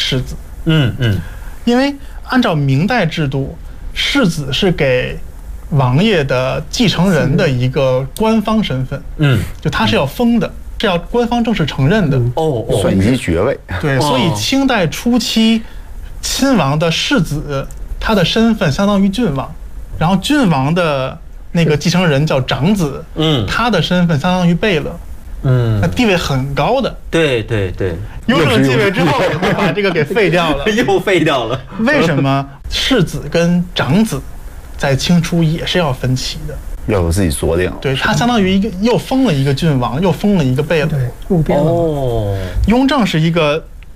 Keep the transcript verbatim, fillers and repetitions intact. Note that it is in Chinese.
世子。 嗯嗯， 因为按照明代制度，世子是给王爷的继承人的一个官方身份， 嗯， 就他是要封的，是要官方正式承认的。 哦哦， 算级爵位。 对，所以清代初期，亲王的世子，他的身份相当于郡王，然后郡王的那个继承人叫长子， 嗯， 他的身份相当于贝勒， 嗯， 那地位很高的。 对对对， 雍正继位之后，也会把这个给废掉了， 又废掉了。 为什么世子跟长子在清初也是要分歧的？ 要有自己锁定。 对，他相当于一个又封了一个郡王，又封了一个贝勒。 对，入编了。 哦， 雍正是一个